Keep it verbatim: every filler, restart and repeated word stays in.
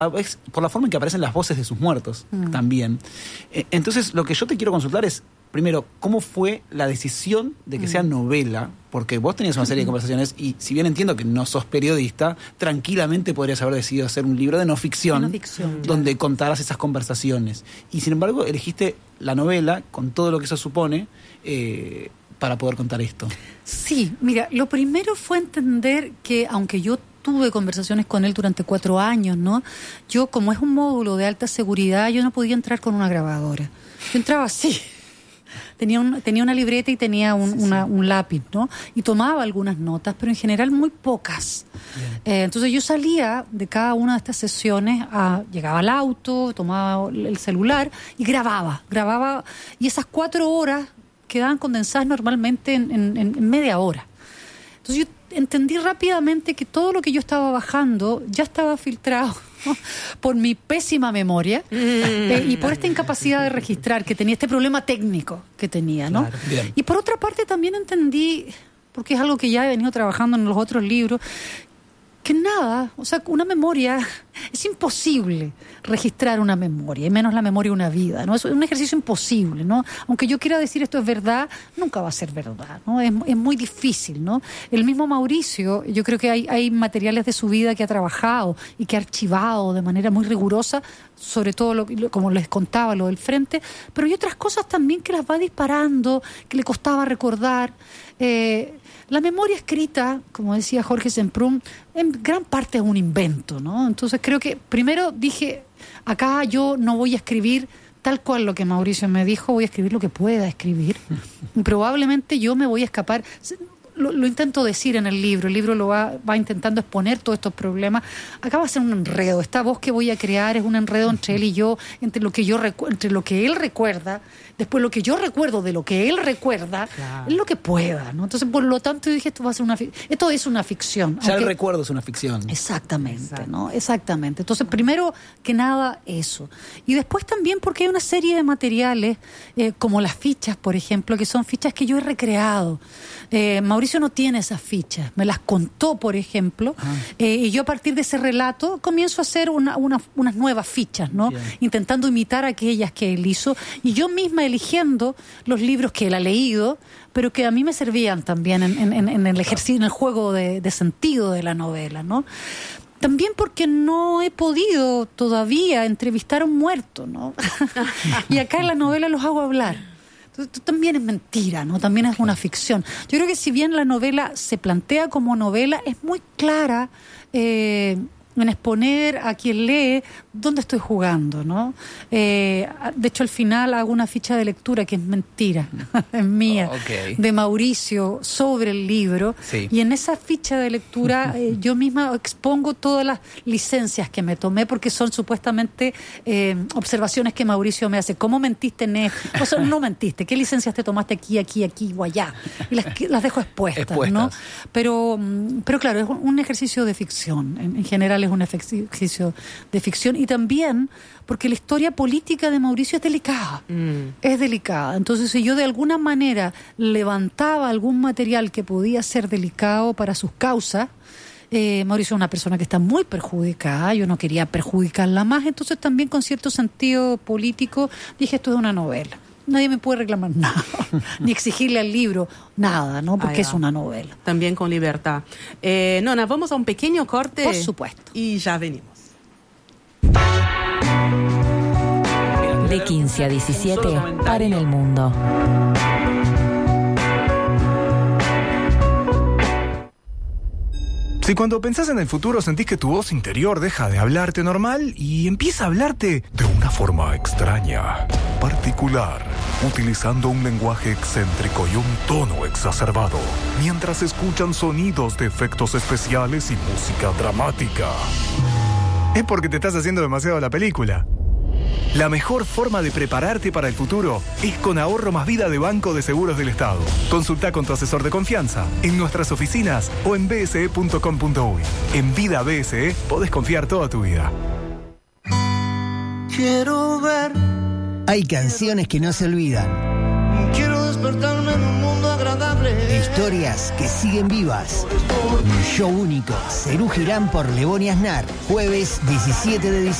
es por la forma en que aparecen las voces de sus muertos mm. también. Eh, entonces, lo que yo te quiero consultar es, primero, ¿cómo fue la decisión de que mm. sea novela? Porque vos tenías una serie de conversaciones y si bien entiendo que no sos periodista, tranquilamente podrías haber decidido hacer un libro de no ficción, no ficción donde claro. contaras esas conversaciones. Y sin embargo, elegiste la novela con todo lo que eso supone eh, para poder contar esto. Sí, mira, lo primero fue entender que aunque yo tuve conversaciones con él durante cuatro años, ¿no? Yo, como es un módulo de alta seguridad, yo no podía entrar con una grabadora. Yo entraba así. Tenía, un, tenía una libreta y tenía un, sí, una, sí. un lápiz, ¿no? Y tomaba algunas notas, pero en general muy pocas. Eh, entonces yo salía de cada una de estas sesiones, a, llegaba al auto, tomaba el celular y grababa. Grababa, y esas cuatro horas quedaban condensadas normalmente en, en, en media hora. Entonces yo entendí rápidamente que todo lo que yo estaba bajando ya estaba filtrado por mi pésima memoria mm. eh, y por esta incapacidad de registrar que tenía, este problema técnico que tenía, ¿no? Claro, bien. Y por otra parte también entendí, porque es algo que ya he venido trabajando en los otros libros, que nada, o sea, una memoria, es imposible registrar una memoria, y menos la memoria de una vida, ¿no? Es un ejercicio imposible, ¿no? Aunque yo quiera decir esto es verdad, nunca va a ser verdad, ¿no? Es, es muy difícil, ¿no? El mismo Mauricio, yo creo que hay, hay materiales de su vida que ha trabajado y que ha archivado de manera muy rigurosa, sobre todo, lo, como les contaba, lo del frente, pero hay otras cosas también que las va disparando, que le costaba recordar. Eh, la memoria escrita, como decía Jorge Semprún, en gran parte es un invento, ¿no? Entonces creo que primero dije, acá yo no voy a escribir tal cual lo que Mauricio me dijo, voy a escribir lo que pueda escribir. Y probablemente yo me voy a escapar. Lo, lo intento decir en el libro, el libro lo va, va intentando exponer todos estos problemas. Acá va a ser un enredo, esta voz que voy a crear es un enredo entre él y yo, entre lo que yo recu- entre lo que él recuerda, después lo que yo recuerdo de lo que él recuerda, claro. es lo que pueda, ¿no? Entonces, por lo tanto, yo dije, esto va a ser una fic- esto es una ficción. Ya aunque... el recuerdo es una ficción. Exactamente, Exacto. ¿no? Exactamente. Entonces, primero que nada, eso. Y después también porque hay una serie de materiales, eh, como las fichas, por ejemplo, que son fichas que yo he recreado. Eh, Mauricio no tiene esas fichas, me las contó, por ejemplo, ah. eh, y yo a partir de ese relato comienzo a hacer una, una, unas nuevas fichas, ¿no? Bien. Intentando imitar aquellas que él hizo, y yo misma eligiendo los libros que él ha leído, pero que a mí me servían también en, en, en el ejercicio, en el juego de, de sentido de la novela, ¿no? También porque no he podido todavía entrevistar a un muerto, ¿no? Y acá en la novela los hago hablar. Entonces, también es mentira, ¿no? También es una ficción. Yo creo que si bien la novela se plantea como novela, es muy clara eh, en exponer a quien lee dónde estoy jugando, ¿no? Eh, de hecho, al final hago una ficha de lectura que es mentira, es mía, oh, okay. de Mauricio sobre el libro. Sí. Y en esa ficha de lectura eh, yo misma expongo todas las licencias que me tomé, porque son supuestamente eh, observaciones que Mauricio me hace. ¿Cómo mentiste en esto? O sea, no mentiste. ¿Qué licencias te tomaste aquí, aquí, aquí o allá? Y las, las dejo expuestas, expuestas. ¿no? Pero, pero claro, es un ejercicio de ficción. En, en general es un ejercicio de ficción. Y también porque la historia política de Mauricio es delicada. Mm. Es delicada. Entonces, si yo de alguna manera levantaba algún material que podía ser delicado para sus causas, eh, Mauricio es una persona que está muy perjudicada, yo no quería perjudicarla más, entonces también con cierto sentido político dije, esto es una novela. Nadie me puede reclamar nada, ni exigirle al libro nada, ¿no? Porque es una novela. También con libertad. Eh, Nona, vamos a un pequeño corte. Por supuesto. Y ya venimos. De quince a diecisiete, paren el mundo. Si cuando pensás en el futuro sentís que tu voz interior deja de hablarte normal y empieza a hablarte de una forma extraña, particular, utilizando un lenguaje excéntrico y un tono exacerbado, mientras escuchan sonidos de efectos especiales y música dramática, es porque te estás haciendo demasiado la película. La mejor forma de prepararte para el futuro es con Ahorro Más Vida de Banco de Seguros del Estado. Consulta con tu asesor de confianza en nuestras oficinas o en b s e punto com punto u y. En Vida B S E podés confiar toda tu vida. Quiero ver. Hay canciones que no se olvidan. Quiero despertarme en un mundo agradable. Historia Historias que siguen vivas. Un show único. Serú Girán por Lebón y Aznar. Jueves diecisiete de diciembre.